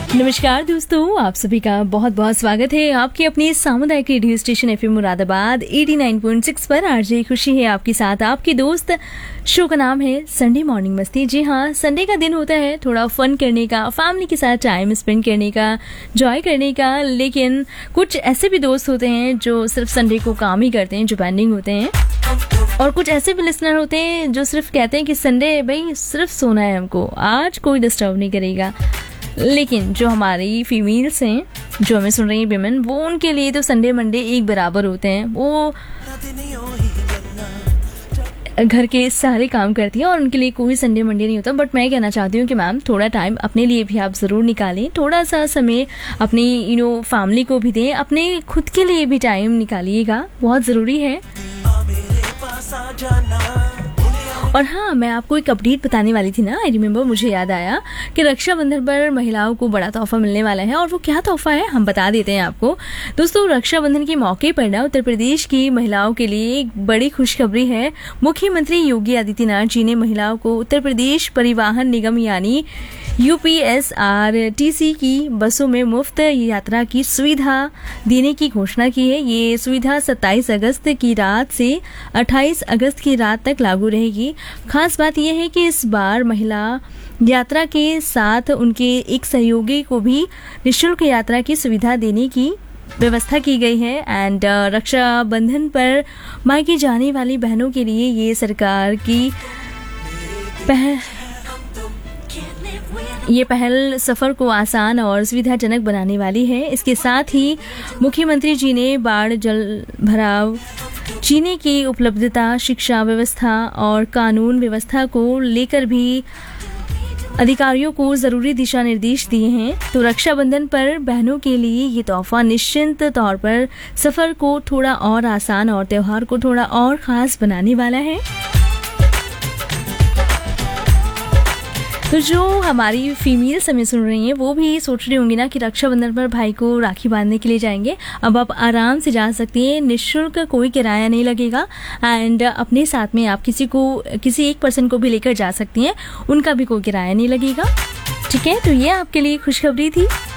नमस्कार दोस्तों, आप सभी का बहुत बहुत स्वागत है आपके अपने सामुदायिक रेडियो स्टेशन एफएम मुरादाबाद 89.6 पर। आरजे खुशी है आपके साथ, आपकी दोस्त। शो का नाम है संडे मॉर्निंग मस्ती। जी हाँ, संडे का दिन होता है थोड़ा फन करने का, फैमिली के साथ टाइम स्पेंड करने का, जॉय करने का। लेकिन कुछ ऐसे भी दोस्त होते हैं जो सिर्फ संडे को काम ही करते हैं, जो पेंडिंग होते हैं। और कुछ ऐसे भी लिसनर होते हैं जो सिर्फ कहते हैं कि संडे भाई सिर्फ सोना है, हमको आज कोई डिस्टर्ब नहीं करेगा। लेकिन जो हमारी फीमेल्स हैं, जो हमें सुन रही हैं विमेन, वो उनके लिए तो संडे मंडे एक बराबर होते हैं। वो घर के सारे काम करती हैं और उनके लिए कोई संडे मंडे नहीं होता। बट मैं कहना चाहती हूँ कि मैम थोड़ा टाइम अपने लिए भी आप ज़रूर निकालें, थोड़ा सा समय अपनी फैमिली को भी दें, अपने खुद के लिए भी टाइम निकालिएगा, बहुत ज़रूरी है। और हाँ, मैं आपको एक अपडेट बताने वाली थी ना, आई रिमेम्बर, मुझे याद आया कि रक्षाबंधन पर महिलाओं को बड़ा तोहफा मिलने वाला है। और वो क्या तोहफा है हम बता देते हैं आपको। दोस्तों, रक्षाबंधन के मौके पर ना उत्तर प्रदेश की महिलाओं के लिए एक बड़ी खुशखबरी है। मुख्यमंत्री योगी आदित्यनाथ जी ने महिलाओं को उत्तर प्रदेश परिवहन निगम यानी UPSRTC की बसों में मुफ्त यात्रा की सुविधा देने की घोषणा की है। ये सुविधा 27 अगस्त की रात से 28 अगस्त की रात तक लागू रहेगी। खास बात यह है कि इस बार महिला यात्रा के साथ उनके एक सहयोगी को भी निःशुल्क यात्रा की सुविधा देने की व्यवस्था की गई है। एंड रक्षाबंधन पर मायके जाने वाली बहनों के लिए ये सरकार की पहल सफ़र को आसान और सुविधाजनक बनाने वाली है। इसके साथ ही मुख्यमंत्री जी ने बाढ़, जल भराव, चीनी की उपलब्धता, शिक्षा व्यवस्था और कानून व्यवस्था को लेकर भी अधिकारियों को ज़रूरी दिशा निर्देश दिए हैं। तो रक्षाबंधन पर बहनों के लिए ये तोहफा निश्चिंत तौर पर सफ़र को थोड़ा और आसान और त्यौहार को थोड़ा और ख़ास बनाने वाला है। तो जो हमारी फीमेल्स हमें सुन रही हैं वो भी सोच रही होंगी ना कि रक्षाबंधन पर भाई को राखी बांधने के लिए जाएंगे। अब आप आराम से जा सकती हैं, निःशुल्क, कोई किराया नहीं लगेगा। एंड अपने साथ में आप किसी एक पर्सन को भी लेकर जा सकती हैं, उनका भी कोई किराया नहीं लगेगा। ठीक है, तो ये आपके लिए खुशखबरी थी।